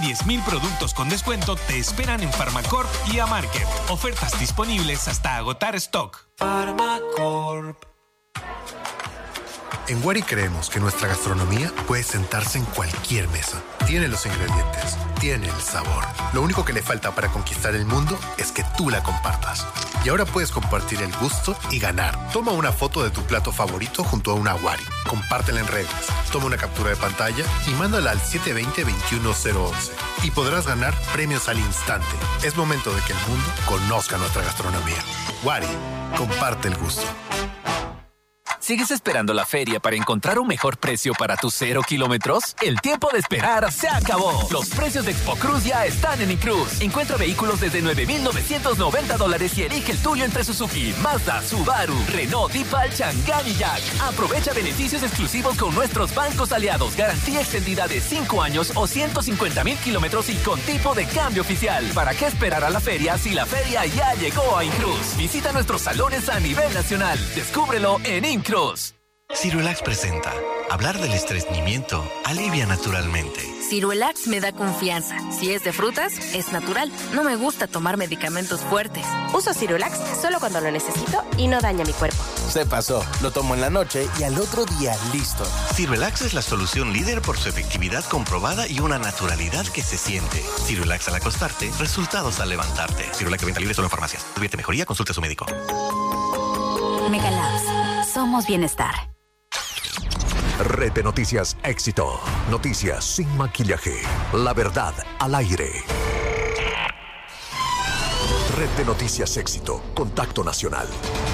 10,000 productos con descuento te esperan en Farmacorp y A-Market. Ofertas disponibles hasta agotar stock. Farmacorp. En Wari creemos que nuestra gastronomía puede sentarse en cualquier mesa. Tiene los ingredientes, tiene el sabor. Lo único que le falta para conquistar el mundo es que tú la compartas. Y ahora puedes compartir el gusto y ganar. Toma una foto de tu plato favorito junto a una Wari. Compártela en redes. Toma una captura de pantalla y mándala al 720-21011. Y podrás ganar premios al instante. Es momento de que el mundo conozca nuestra gastronomía. Wari, comparte el gusto. ¿Sigues esperando la feria para encontrar un mejor precio para tus 0 kilómetros? El tiempo de esperar se acabó. Los precios de Expo Cruz ya están en Incruz. Encuentra vehículos desde $9,990 y elige el tuyo entre Suzuki, Mazda, Subaru, Renault, Deepal, Chang'an y Jack. Aprovecha beneficios exclusivos con nuestros bancos aliados. Garantía extendida de 5 años o 150,000 kilómetros y con tipo de cambio oficial. ¿Para qué esperar a la feria si la feria ya llegó a Incruz? Visita nuestros salones a nivel nacional. Descúbrelo en Incruz. Ciruelax presenta. Hablar del estreñimiento alivia naturalmente. Ciruelax me da confianza. Si es de frutas, es natural. No me gusta tomar medicamentos fuertes. Uso Ciruelax solo cuando lo necesito y no daña mi cuerpo. Se pasó. Lo tomo en la noche y al otro día listo. Ciruelax es la solución líder por su efectividad comprobada y una naturalidad que se siente. Ciruelax al acostarte, resultados al levantarte. Ciruelax de venta libre solo en farmacias. Advierte mejoría, consulte a su médico. Megalabs. Somos bienestar. Red de Noticias Éxito. Noticias sin maquillaje. La verdad al aire. Red de Noticias Éxito. Contacto Nacional.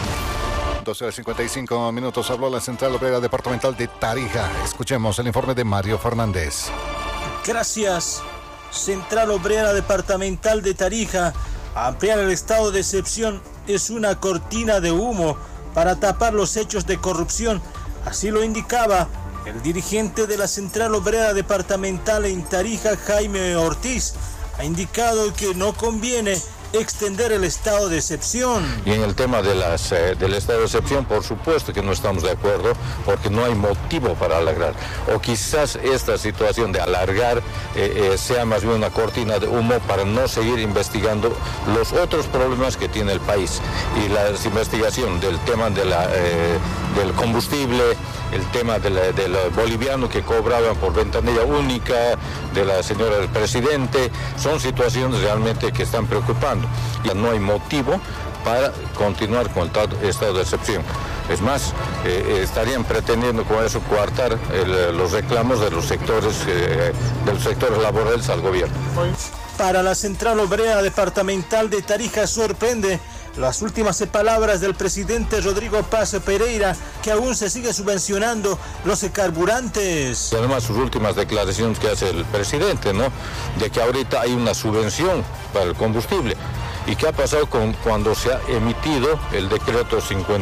12:55 habló la Central Obrera Departamental de Tarija. Escuchemos el informe de Mario Fernández. Gracias. Central Obrera Departamental de Tarija. Ampliar el estado de excepción es una cortina de humo para tapar los hechos de corrupción. Así lo indicaba el dirigente de la Central Obrera Departamental en Tarija, Jaime Ortiz. Ha indicado que no conviene extender el estado de excepción. Y en el tema de del estado de excepción, por supuesto que no estamos de acuerdo, porque no hay motivo para alargar. O quizás esta situación de alargar sea más bien una cortina de humo para no seguir investigando los otros problemas que tiene el país. Y la investigación del tema del combustible, el tema del boliviano que cobraban por ventanilla única, de la señora del presidente, son situaciones realmente que están preocupando. Ya no hay motivo para continuar con el estado de excepción. Es más, estarían pretendiendo con eso coartar los reclamos de los sectores laborales al gobierno. Para la Central Obrera Departamental de Tarija sorprende las últimas palabras del presidente Rodrigo Paz Pereira, que aún se sigue subvencionando los carburantes. Y además sus últimas declaraciones que hace el presidente, ¿no? De que ahorita hay una subvención para el combustible. ¿Y qué ha pasado cuando se ha emitido el decreto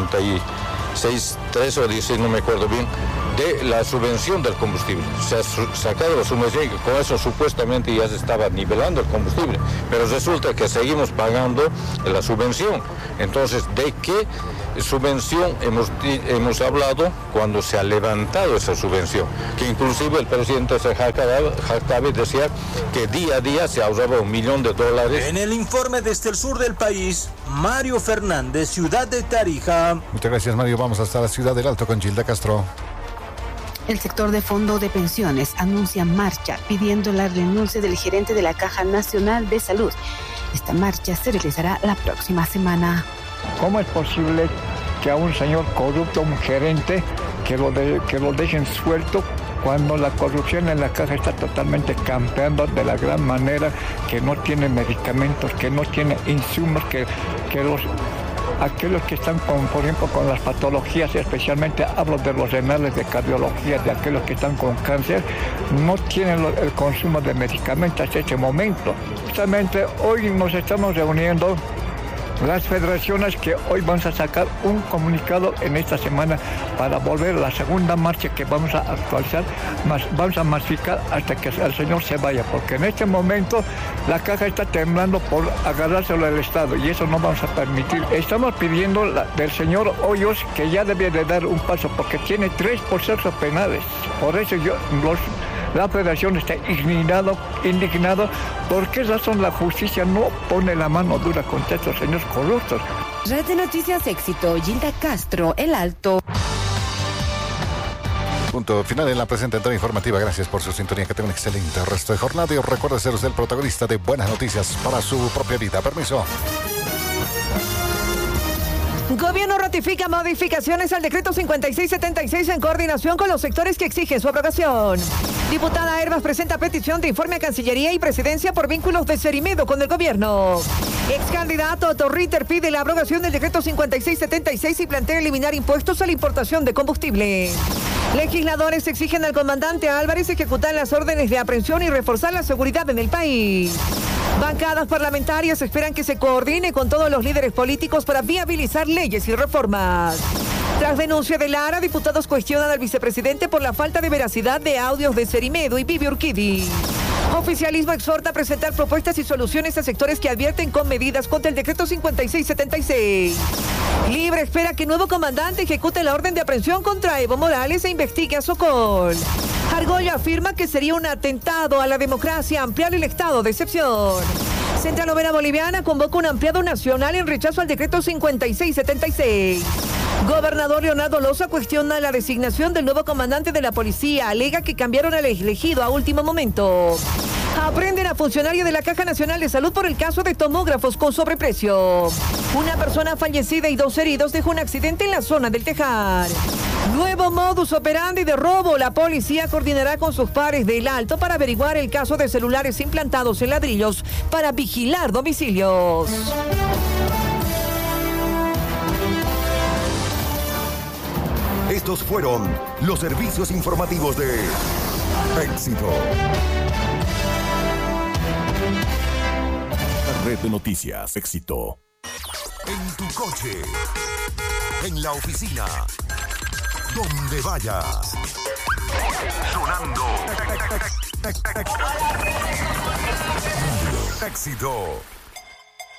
56.3 o 16, no me acuerdo bien, de la subvención del combustible? Se ha sacado la subvención y con eso supuestamente ya se estaba nivelando el combustible, pero resulta que seguimos pagando la subvención. Entonces, ¿de qué subvención hemos hablado cuando se ha levantado esa subvención? Que inclusive el presidente se jactaba y decía que día a día se ahorraba $1 millón. En el informe desde el sur del país, Mario Fernández, Ciudad de Tarija. Muchas gracias, Mario. Vamos hasta la Ciudad del Alto con Gilda Castro. El sector de fondo de pensiones anuncia marcha pidiendo la renuncia del gerente de la Caja Nacional de Salud. Esta marcha se realizará la próxima semana. ¿Cómo es posible que a un señor corrupto, un gerente, que lo dejen suelto cuando la corrupción en la caja está totalmente campeando de la gran manera, que no tiene medicamentos, que no tiene insumos, que aquellos que están por ejemplo, con las patologías, especialmente hablo de los renales, de cardiología, de aquellos que están con cáncer, no tienen el consumo de medicamentos hasta este momento. Justamente hoy nos estamos reuniendo las federaciones, que hoy vamos a sacar un comunicado en esta semana para volver a la segunda marcha que vamos a actualizar, vamos a masificar hasta que el señor se vaya, porque en este momento la caja está temblando por agarrárselo al Estado y eso no vamos a permitir. Estamos pidiendo del señor Hoyos que ya debe de dar un paso, porque tiene 3 procesos penales. Por eso La federación está indignado. ¿Por qué razón la justicia no pone la mano dura contra estos señores corruptos? Red de Noticias Éxito, Gilda Castro, El Alto. Punto final en la presente entrega informativa. Gracias por su sintonía. Que tenga un excelente resto de jornada. Y recuerde ser usted el protagonista de buenas noticias para su propia vida. Permiso. Gobierno ratifica modificaciones al decreto 5676 en coordinación con los sectores que exigen su abrogación. Diputada Hervas presenta petición de informe a Cancillería y Presidencia por vínculos de Cerimedo con el gobierno. Ex candidato Otto Ritter pide la abrogación del decreto 5676 y plantea eliminar impuestos a la importación de combustible. Legisladores exigen al comandante Álvarez ejecutar las órdenes de aprehensión y reforzar la seguridad en el país. Bancadas parlamentarias esperan que se coordine con todos los líderes políticos para viabilizar leyes y reformas. Tras denuncia de Lara, diputados cuestionan al vicepresidente por la falta de veracidad de audios de Cerimedo y Vivi Urquidi. Oficialismo exhorta a presentar propuestas y soluciones a sectores que advierten con medidas contra el decreto 5676. Libre espera que nuevo comandante ejecute la orden de aprehensión contra Evo Morales e investigue a Sokol. Argollo afirma que sería un atentado a la democracia ampliar el estado de excepción. Central Obrera Boliviana convoca un ampliado nacional en rechazo al decreto 5676. Gobernador Leonardo Loza cuestiona la designación del nuevo comandante de la policía. Alega que cambiaron al elegido a último momento. Aprenden a funcionaria de la Caja Nacional de Salud por el caso de tomógrafos con sobreprecio. Una persona fallecida y 2 heridos dejó un accidente en la zona del Tejar. Nuevo modus operandi de robo. La policía coordinará con sus pares del Alto para averiguar el caso de celulares implantados en ladrillos para vigilar domicilios. Estos fueron los servicios informativos de Éxito. Red de Noticias Éxito. En tu coche, en la oficina, donde vayas. Sonando. Éxito.